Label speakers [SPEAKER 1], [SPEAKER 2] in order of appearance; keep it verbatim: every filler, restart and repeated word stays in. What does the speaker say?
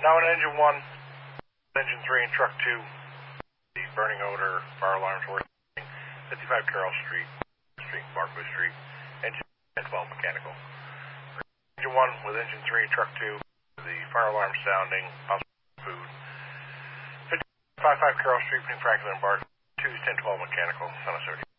[SPEAKER 1] Now in engine one, engine three, and truck two, the burning odor, fire alarms working, fifty-five Carroll Street, Street, Barclay Street, engine ten twelve mechanical. Engine one with engine three, truck two, the fire alarm sounding, possible food. fifty-five Carroll Street between Franklin and Barclay, two ten twelve mechanical, San Jose.